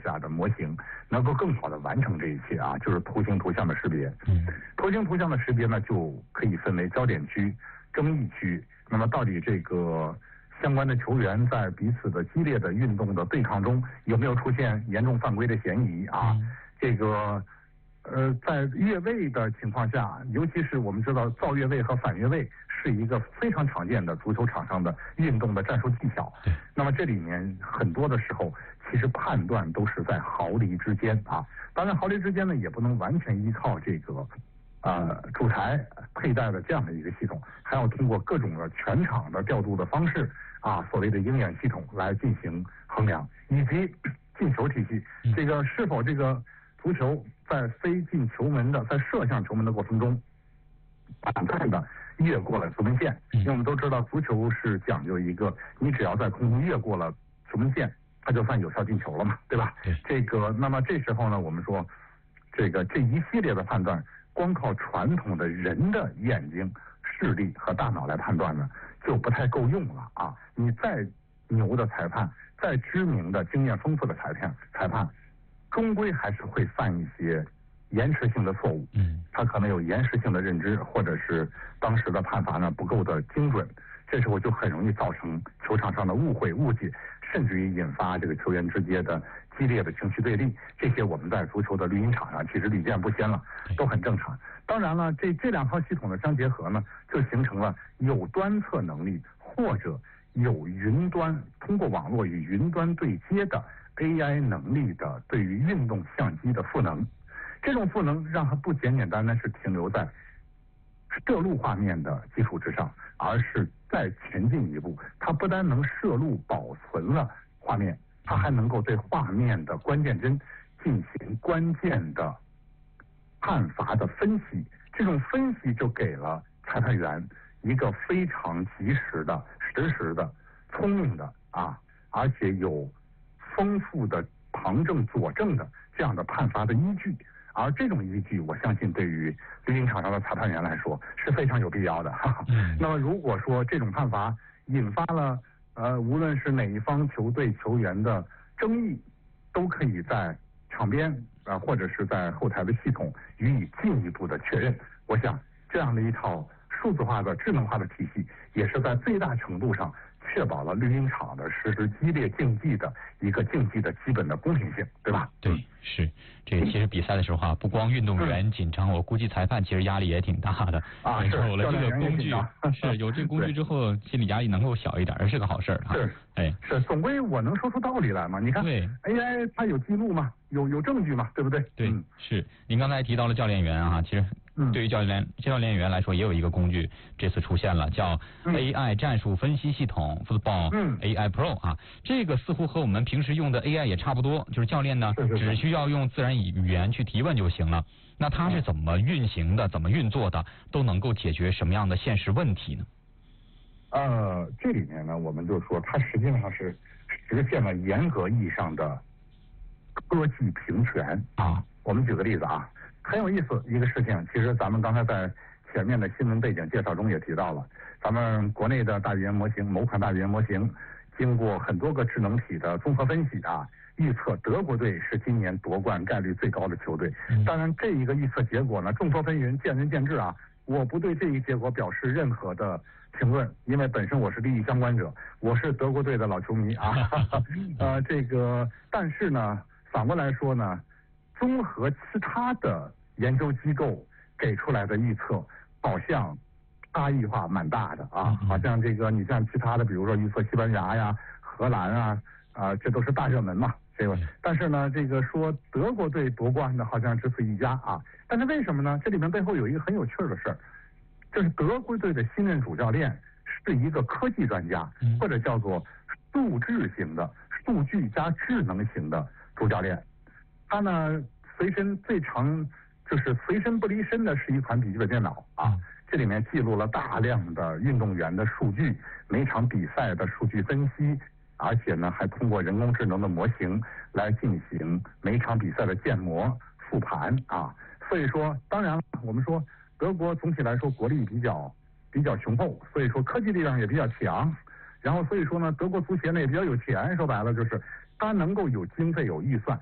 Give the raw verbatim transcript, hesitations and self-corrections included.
下的模型，能够更好的完成这一切啊，就是图形图像的识别。嗯，图形图像的识别呢，就可以分为焦点区、争议区。那么到底这个相关的球员在彼此的激烈的运动的对抗中，有没有出现严重犯规的嫌疑啊？嗯、这个。呃，在越位的情况下，尤其是我们知道造越位和反越位是一个非常常见的足球场上的运动的战术技巧。那么这里面很多的时候，其实判断都是在毫厘之间啊。当然，毫厘之间呢，也不能完全依靠这个呃主裁佩戴的这样的一个系统，还要通过各种的全场的调度的方式啊，所谓的鹰眼系统来进行衡量，以及进球体系，这个是否这个足球在飞进球门的，在射向球门的过程中，短暂的越过了球门线。因为我们都知道，足球是讲究一个，你只要在空中越过了球门线，它就算有效进球了嘛，对吧？对。这个，那么这时候呢，我们说，这个这一系列的判断，光靠传统的人的眼睛、视力和大脑来判断呢，就不太够用了啊！你再牛的裁判，再知名的、经验丰富的裁判，裁判。终归还是会犯一些延迟性的错误，嗯，他可能有延迟性的认知，或者是当时的判罚呢不够的精准，这时候就很容易造成球场上的误会、误解，甚至于引发这个球员之间的激烈的情绪对立。这些我们在足球的绿茵场上其实屡见不鲜了，都很正常。当然了，这这两套系统的相结合呢，就形成了有端测能力或者有云端通过网络与云端对接的A I 能力的对于运动相机的赋能，这种赋能让它不简简单单是停留在摄录画面的基础之上，而是再前进一步，它不单能摄录保存了画面，它还能够对画面的关键帧进行关键的判罚的分析，这种分析就给了裁判员一个非常及时的、实时的、聪明的啊，而且有丰富的旁证佐证的这样的判罚的依据，而这种依据，我相信对于绿茵场上的裁判员来说是非常有必要的。哈哈嗯、那么，如果说这种判罚引发了呃，无论是哪一方球队球员的争议，都可以在场边啊、呃，或者是在后台的系统予以进一步的确认。我想，这样的一套数字化的、智能化的体系，也是在最大程度上确保了绿茵场的实时激烈竞技的一个竞技的基本的公平性，对吧？ 对，是这个。其实比赛的时候啊，不光运动员紧张，我估计裁判其实压力也挺大的啊。是有了这个工具，是有这个工具之后，心理压力能够小一点，是个好事啊。 是，哎，是，总归我能说出道理来嘛？你看，对 A I 它有记录嘛，有有证据嘛，对不对？ 对，嗯、是。您刚才提到了教练员啊，其实。嗯，对于教练教练员来说，也有一个工具，这次出现了，叫 A I 战术分析系统 Football A I Pro 啊。这个似乎和我们平时用的 A I 也差不多，就是教练呢只需要用自然语言去提问就行了。那它是怎么运行的，怎么运作的，都能够解决什么样的现实问题呢？ 呃，这里面呢，我们就说它实际上是实现了严格意义上的科技平权啊。我们举个例子啊。很有意思一个事情，其实咱们刚才在前面的新闻背景介绍中也提到了，咱们国内的大语言模型，某款大语言模型，经过很多个智能体的综合分析啊，预测德国队是今年夺冠概率最高的球队。当然，这一个预测结果呢，众说纷纭，见仁见智啊。我不对这一结果表示任何的评论，因为本身我是利益相关者，我是德国队的老球迷啊。呃，这个，但是呢，反过来说呢。综合其他的研究机构给出来的预测，好像差异化蛮大的啊。好像这个你像其他的，比如说预测西班牙呀、荷兰啊，啊，这都是大热门嘛。这个，但是呢，这个说德国队夺冠的，好像只此一家啊。但是为什么呢？这里面背后有一个很有趣的事儿，就是德国队的新任主教练是一个科技专家，或者叫做数字型的、数据加智能型的主教练。他呢，随身最常就是随身不离身的是一款笔记本电脑啊，这里面记录了大量的运动员的数据，每场比赛的数据分析，而且呢还通过人工智能的模型来进行每场比赛的建模复盘啊。所以说，当然了，我们说德国总体来说国力比较比较雄厚，所以说科技力量也比较强，然后所以说呢，德国足协呢也比较有钱，说白了就是他能够有经费有预算。